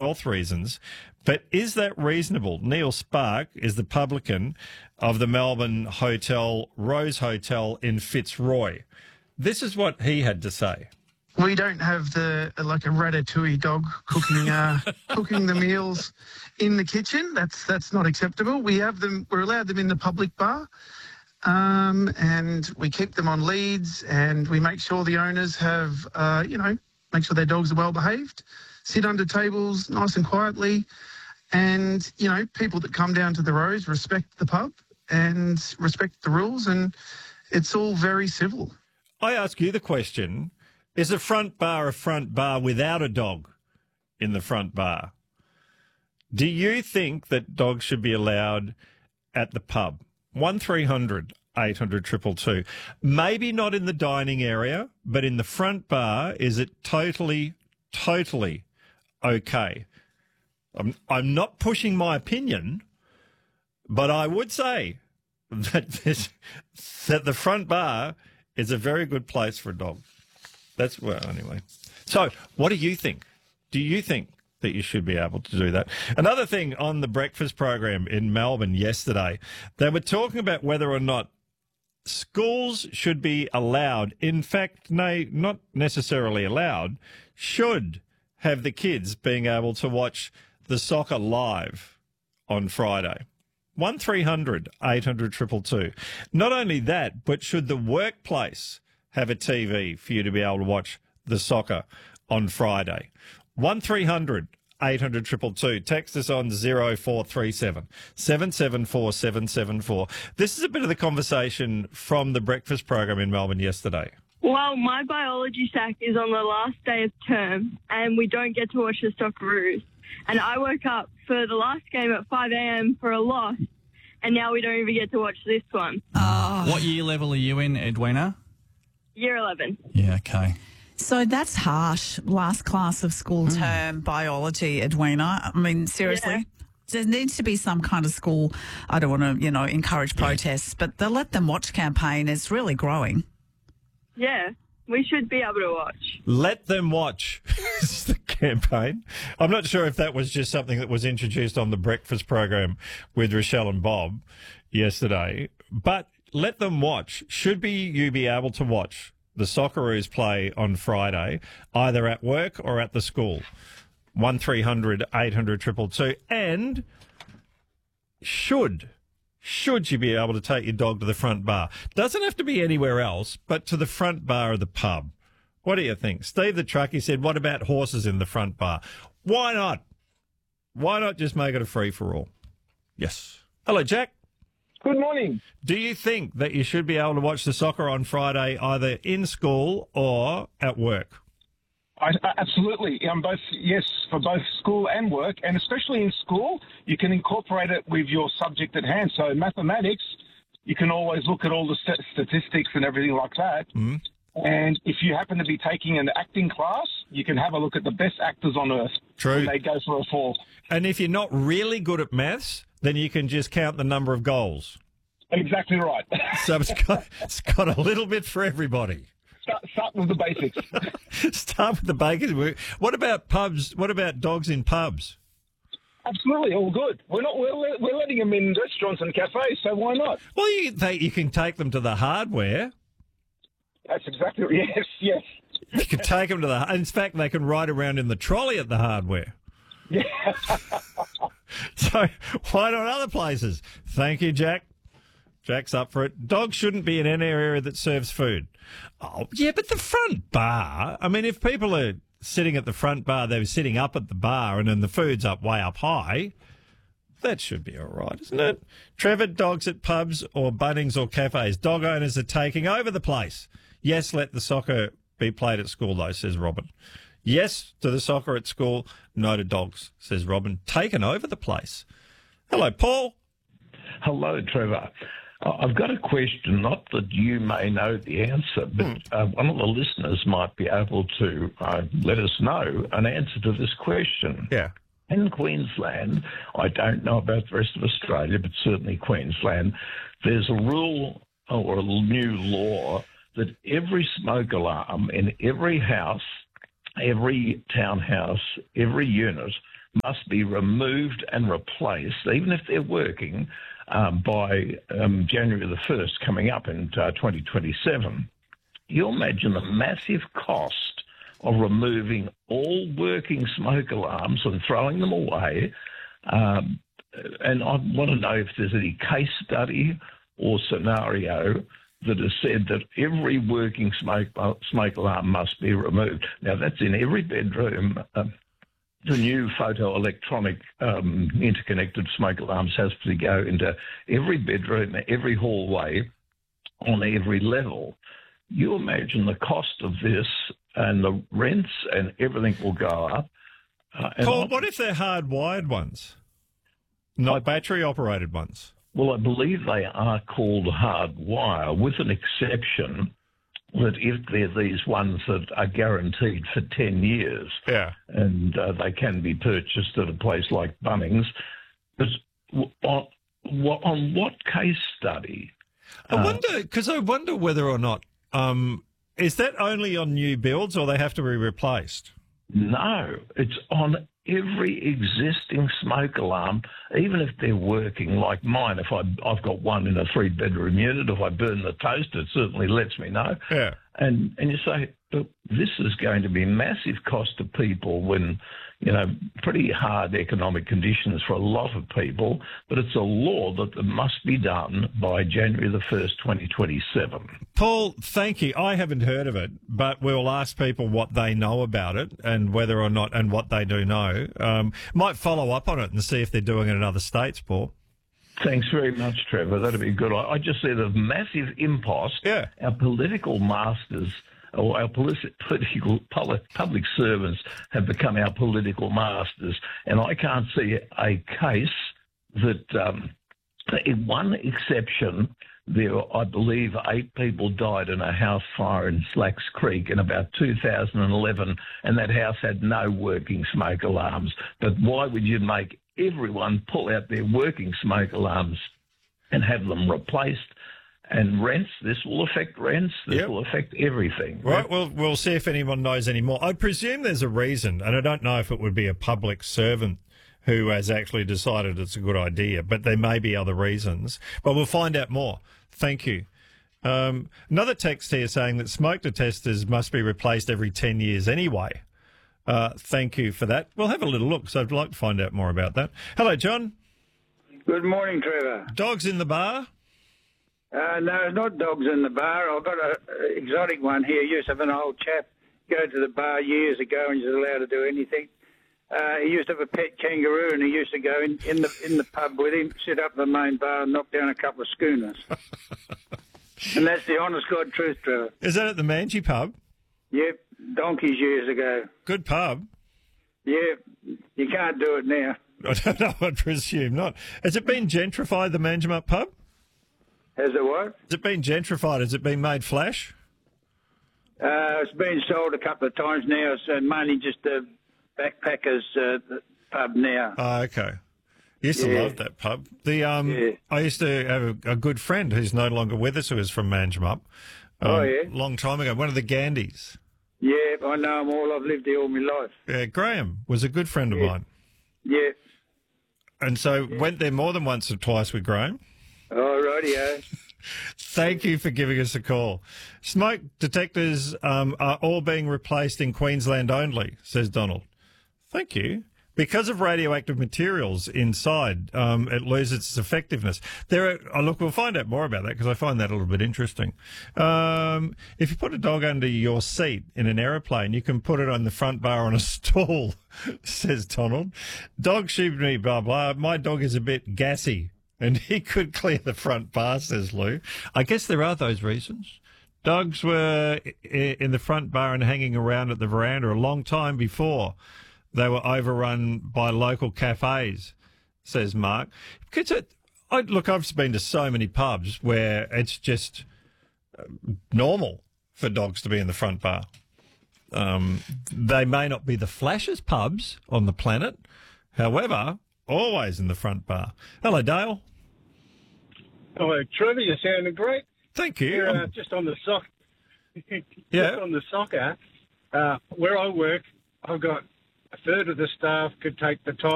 health reasons. But is that reasonable? Neil Spark is the publican of the Melbourne hotel, Rose Hotel in Fitzroy. This is what he had to say. We don't have a ratatouille dog cooking the meals in the kitchen. That's not acceptable. We're allowed them in the public bar, and we keep them on leads, and we make sure the owners have, make sure their dogs are well behaved, sit under tables nice and quietly, and people that come down to the Rose respect the pub and respect the rules, and it's all very civil. I ask you the question. Is a front bar without a dog in the front bar? Do you think that dogs should be allowed at the pub? 1300 800 222. Maybe not in the dining area, but in the front bar, is it totally okay? I'm not pushing my opinion, but I would say that the front bar is a very good place for a dog. Anyway. So, what do you think? Do you think that you should be able to do that? Another thing on the breakfast program in Melbourne yesterday, they were talking about whether or not schools should be allowed, in fact, not necessarily allowed, should have the kids being able to watch the soccer live on Friday. 1300 800 222. Not only that, but should the workplace have a TV for you to be able to watch the soccer on Friday? 1300 800 222. Text us on 0437 774 774. This is a bit of the conversation from the breakfast program in Melbourne yesterday. Well, my biology sack is on the last day of term, and we don't get to watch the Socceroos. And I woke up for the last game at 5 a.m. for a loss, and now we don't even get to watch this one. What year level are you in, Edwina? Year 11. Yeah, okay. So that's harsh. Last class of school term biology, Edwina. I mean, seriously. Yeah. There needs to be some kind of school, I don't want to, encourage protests, but the Let Them Watch campaign is really growing. Yeah, we should be able to watch. Let them watch is the campaign. I'm not sure if that was just something that was introduced on the breakfast program with Rochelle and Bob yesterday, but let them watch. Should you be able to watch the Socceroos play on Friday, either at work or at the school? 1300 800 222. And should you be able to take your dog to the front bar? Doesn't have to be anywhere else, but to the front bar of the pub. What do you think? Steve the truckie said, what about horses in the front bar? Why not? Why not just make it a free-for-all? Yes. Hello, Jack. Good morning. Do you think that you should be able to watch the soccer on Friday either in school or at work? Absolutely. Yes, for both school and work, and especially in school, you can incorporate it with your subject at hand. So mathematics, you can always look at all the statistics and everything like that. Mm. And if you happen to be taking an acting class, you can have a look at the best actors on earth. True. When they go for a fall. And if you're not really good at maths, then you can just count the number of goals. Exactly right. So it's got a little bit for everybody. Start with the basics. Start with the basics. What about pubs? What about dogs in pubs? Absolutely, all good. We're letting them in restaurants and cafes, so why not? Well, you can take them to the hardware. That's exactly yes. You can take them to the. In fact, they can ride around in the trolley at the hardware. Yeah. So why not other places? Thank you, Jack. Jack's up for it. Dogs shouldn't be in any area that serves food. Oh, yeah, but the front bar, I mean, if people are sitting at the front bar, they're sitting up at the bar and then the food's way up high, that should be all right, isn't it? Trevor, dogs at pubs or Bunnings or cafes. Dog owners are taking over the place. Yes, let the soccer be played at school, though, says Robin. Yes to the soccer at school, no to dogs, says Robin. Taken over the place. Hello, Paul. Hello, Trevor. I've got a question, not that you may know the answer, but one of the listeners might be able to let us know an answer to this question. Yeah. In Queensland, I don't know about the rest of Australia, but certainly Queensland, there's a rule or a new law that every smoke alarm in every house, every townhouse, every unit must be removed and replaced, even if they're working, by January the 1st coming up in 2027. You imagine the massive cost of removing all working smoke alarms and throwing them away. And I want to know if there's any case study or scenario that has said that every working smoke alarm must be removed. Now, that's in every bedroom. The new photoelectronic interconnected smoke alarms has to go into every bedroom, every hallway, on every level. You imagine the cost of this, and the rents and everything will go up. Paul, what if they're hardwired ones, not battery-operated ones? Well, I believe they are called hardwire, with an exception that if they're these ones that are guaranteed for 10 years, and they can be purchased at a place like Bunnings, but on what case study? I wonder whether or not, is that only on new builds or they have to be replaced? No, it's on every existing smoke alarm, even if they're working, like mine. If I've got one in a 3-bedroom unit, if I burn the toast, it certainly lets me know. Yeah. And you say, look, this is going to be massive cost to people when, pretty hard economic conditions for a lot of people, but it's a law that must be done by January the 1st, 2027. Paul, thank you. I haven't heard of it, but we'll ask people what they know about it and whether or not, and what they do know. Might follow up on it and see if they're doing it in other states, Paul. Thanks very much, Trevor. That'd be good. I just said a massive impost. Yeah. Our political masters, or our public servants have become our political masters. And I can't see a case that, in one exception, I believe 8 people died in a house fire in Slacks Creek in about 2011, and that house had no working smoke alarms. But why would you make everyone pull out their working smoke alarms and have them replaced? And rents, this will affect rents. This will affect everything. Right, well, we'll see if anyone knows any more. I presume there's a reason, and I don't know if it would be a public servant who has actually decided it's a good idea, but there may be other reasons. But we'll find out more. Thank you. Another text here saying that smoke detectors must be replaced every 10 years anyway. Thank you for that. We'll have a little look, so I'd like to find out more about that. Hello, John. Good morning, Trevor. Dogs in the bar? No, not dogs in the bar. I've got an exotic one here. Used to have an old chap go to the bar years ago and he was allowed to do anything. He used to have a pet kangaroo and he used to go in the pub with him, sit up in the main bar and knock down a couple of schooners. And that's the honest God truth, Trevor. Is that at the Manji pub? Yep, donkeys years ago. Good pub. Yeah, you can't do it now. I don't know, I presume not. Has it been gentrified, the Manjimup pub? Has it what? Has it been gentrified? Has it been made flash? It's been sold a couple of times now. It's mainly just a backpackers pub now. Oh, okay. Used to love that pub. I used to have a good friend who's no longer with us who was from Manjimup. Long time ago. One of the Gandhis. Yeah, I know them all. I've lived here all my life. Yeah, Graham was a good friend of mine. Yeah. And so went there more than once or twice with Graham. Oh, rightio. Thank you for giving us a call. Smoke detectors are all being replaced in Queensland only, says Donald. Thank you. Because of radioactive materials inside, it loses its effectiveness. Look, we'll find out more about that because I find that a little bit interesting. If you put a dog under your seat in an aeroplane, you can put it on the front bar on a stool, says Donald. Dog shooed me, blah, blah. My dog is a bit gassy and he could clear the front bar, says Lou. I guess there are those reasons. Dogs were in the front bar and hanging around at the veranda a long time before they were overrun by local cafes, says Mark. Look, I've been to so many pubs where it's just normal for dogs to be in the front bar. They may not be the flashiest pubs on the planet, however, always in the front bar. Hello, Dale. Hello, Trevor. You're sounding great. Thank you. Just on the sock. Yeah. Just on the soccer, where I work, I've got a third of the staff could take the time